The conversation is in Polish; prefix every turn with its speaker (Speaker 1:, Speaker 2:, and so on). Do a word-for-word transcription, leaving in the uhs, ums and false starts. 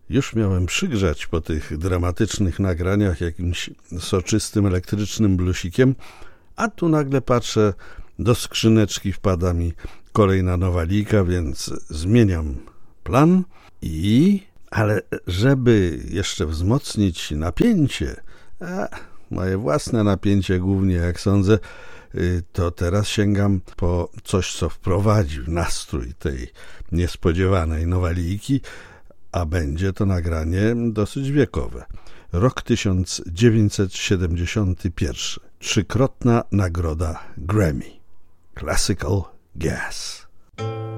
Speaker 1: Już miałem przygrzać po tych dramatycznych nagraniach jakimś soczystym, elektrycznym bluesikiem, a tu nagle patrzę, do skrzyneczki wpada mi kolejna nowalika, więc zmieniam plan i... Ale żeby jeszcze wzmocnić napięcie, a moje własne napięcie głównie, jak sądzę, to teraz sięgam po coś, co wprowadzi w nastrój tej niespodziewanej nowaliki, a będzie to nagranie dosyć wiekowe. Rok tysiąc dziewięćset siedemdziesiąty pierwszy. Trzykrotna nagroda Grammy. Classical Gas.